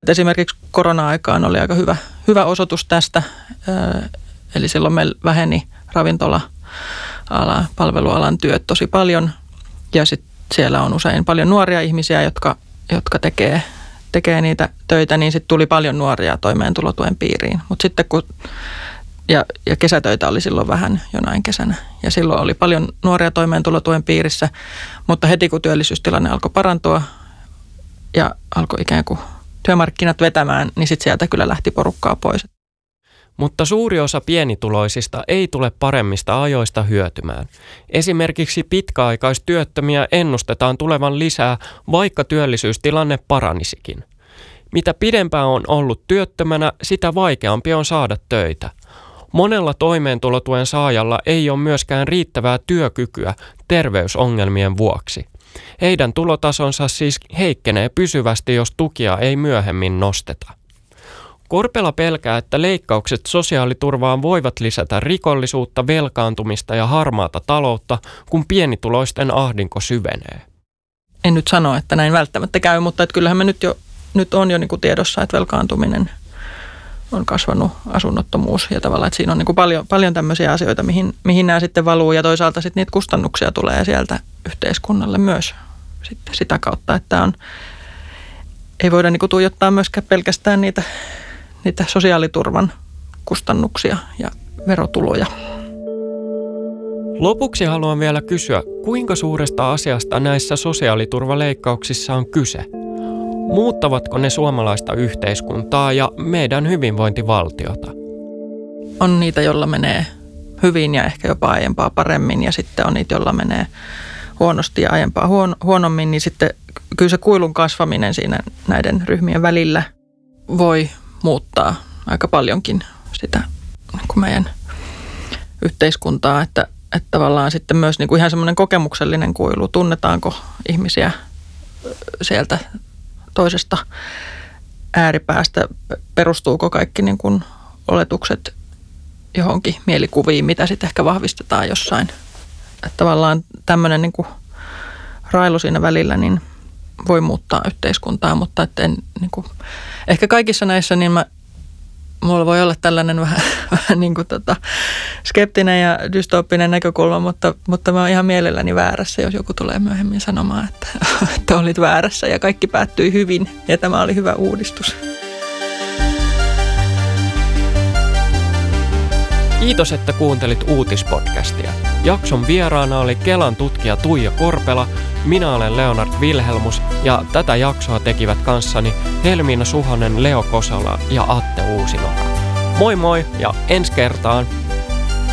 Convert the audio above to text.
nyt esimerkiksi korona-aikaan oli aika hyvä osoitus tästä. Eli silloin meillä väheni ravintola-ala, palvelualan työt tosi paljon. Ja sitten siellä on usein paljon nuoria ihmisiä, jotka tekee niitä töitä, niin sitten tuli paljon nuoria toimeentulotuen piiriin. Mutta sitten ja kesätöitä oli silloin vähän jonain kesänä. Ja silloin oli paljon nuoria toimeentulotuen piirissä, mutta heti kun työllisyystilanne alkoi parantua ja alkoi ikään kuin työmarkkinat vetämään, niin sitten sieltä kyllä lähti porukkaa pois. Mutta suuri osa pienituloisista ei tule paremmista ajoista hyötymään. Esimerkiksi pitkäaikaistyöttömiä ennustetaan tulevan lisää, vaikka työllisyystilanne paranisikin. Mitä pidempään on ollut työttömänä, sitä vaikeampi on saada töitä. Monella toimeentulotuen saajalla ei ole myöskään riittävää työkykyä terveysongelmien vuoksi. Heidän tulotasonsa siis heikkenee pysyvästi, jos tukia ei myöhemmin nosteta. Korpela pelkää, että leikkaukset sosiaaliturvaan voivat lisätä rikollisuutta, velkaantumista ja harmaata taloutta, kun pienituloisten ahdinko syvenee. En nyt sano, että näin välttämättä käy, mutta että kyllähän me nyt on jo niin kuin tiedossa, että velkaantuminen on kasvanut, asunnottomuus ja tavallaan, että siinä on niin kuin paljon tämmöisiä asioita, mihin nämä sitten valuu ja toisaalta sitten niitä kustannuksia tulee sieltä yhteiskunnalle myös sitten sitä kautta, että ei voida niin kuin tuijottaa myöskään pelkästään niitä sosiaaliturvan kustannuksia ja verotuloja. Lopuksi haluan vielä kysyä, kuinka suuresta asiasta näissä sosiaaliturvaleikkauksissa on kyse? Muuttavatko ne suomalaista yhteiskuntaa ja meidän hyvinvointivaltiota? On niitä, joilla menee hyvin ja ehkä jopa aiempaa paremmin ja sitten on niitä, joilla menee huonosti ja aiempaa huonommin, niin sitten kyllä se kuilun kasvaminen siinä näiden ryhmien välillä voi muuttaa aika paljonkin sitä niin kuin meidän yhteiskuntaa, että tavallaan sitten myös niin kuin ihan semmoinen kokemuksellinen kuilu, tunnetaanko ihmisiä sieltä toisesta ääripäästä, perustuuko kaikki niin kuin oletukset johonkin mielikuviin, mitä sitten ehkä vahvistetaan jossain. Että tavallaan tämmöinen niin kuin railu siinä välillä niin voi muuttaa yhteiskuntaa, mutta en, niin kuin, ehkä kaikissa näissä niin mulla voi olla tällainen vähän niin kuin skeptinen ja dystooppinen näkökulma, mutta mä oon ihan mielelläni väärässä, jos joku tulee myöhemmin sanomaan, että olit väärässä ja kaikki päättyi hyvin ja tämä oli hyvä uudistus. Kiitos, että kuuntelit uutispodcastia. Jakson vieraana oli Kelan tutkija Tuija Korpela, minä olen Leonard Vilhelmus ja tätä jaksoa tekivät kanssani Helmiina Suhonen, Leo Kosola ja Atte Uusinoka. Moi moi ja ensi kertaan!